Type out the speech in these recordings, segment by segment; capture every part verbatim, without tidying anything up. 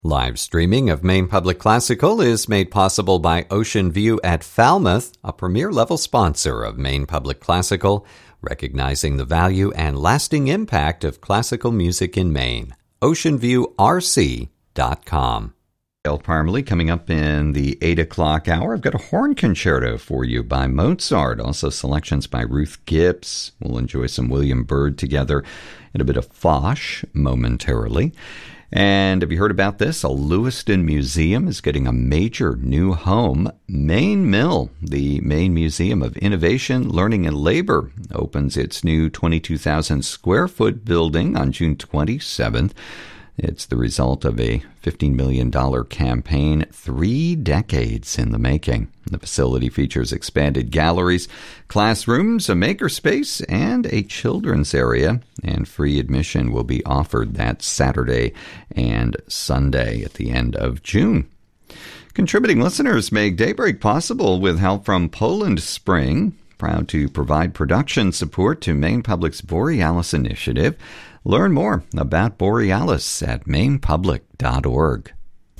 Live streaming of Maine Public Classical is made possible by Ocean View at Falmouth, a premier-level sponsor of Maine Public Classical, recognizing the value and lasting impact of classical music in Maine. ocean view r c dot com. El Parmalee coming up in the eight o'clock hour. I've got a horn concerto for you by Mozart, also selections by Ruth Gibbs. We'll enjoy some William Byrd together and a bit of Foch momentarily. And have you heard about this? A Lewiston Museum is getting a major new home. Maine Mill, the Maine Museum of Innovation, Learning, and Labor, opens its new twenty-two thousand square foot building on June twenty-seventh. It's the result of a fifteen million dollars campaign, three decades in the making. The facility features expanded galleries, classrooms, a makerspace, and a children's area. And free admission will be offered that Saturday and Sunday at the end of June. Contributing listeners make Daybreak possible with help from Poland Spring, proud to provide production support to Maine Public's Borealis Initiative. Learn more about Borealis at maine public dot org.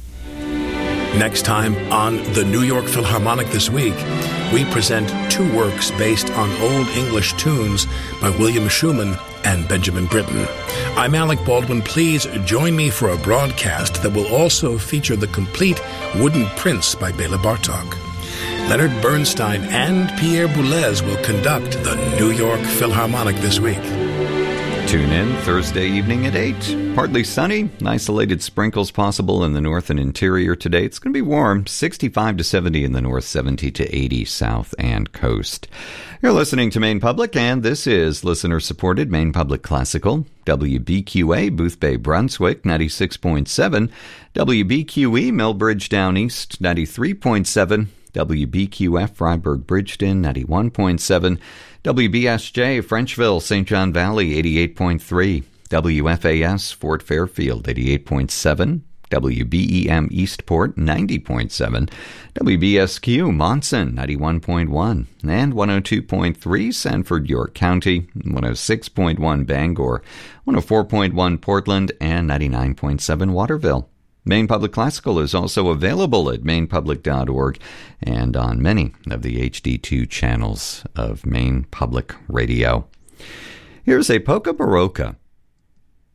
Next time on the New York Philharmonic This Week, we present two works based on Old English tunes by William Schumann and Benjamin Britten. I'm Alec Baldwin. Please join me for a broadcast that will also feature the complete Wooden Prince by Bela Bartok. Leonard Bernstein and Pierre Boulez will conduct the New York Philharmonic This Week. Tune in Thursday evening at eight. Partly sunny, isolated sprinkles possible in the north and interior today. It's going to be warm, sixty-five to seventy in the north, seventy to eighty south and coast. You're listening to Maine Public, and this is listener-supported Maine Public Classical. W B Q A, Booth Bay, Brunswick, ninety-six point seven. W B Q E, Millbridge Down East, ninety-three point seven. W B Q F, Freiburg, Bridgeton, ninety-one point seven. W B S J, Frenchville, Saint John Valley, eighty-eight point three. W F A S, Fort Fairfield, eighty-eight point seven. W B E M, Eastport, ninety point seven. W B S Q, Monson, ninety-one point one. And one oh two point three, Sanford, York County, one oh six point one, Bangor, one oh four point one, Portland, and ninety-nine point seven, Waterville. Maine Public Classical is also available at maine public dot org and on many of the H D two channels of Maine Public Radio. Here's a polka barocca